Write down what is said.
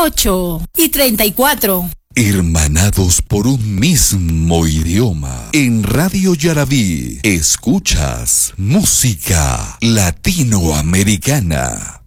8:34. Hermanados por un mismo idioma. En Radio Yaraví escuchas música latinoamericana.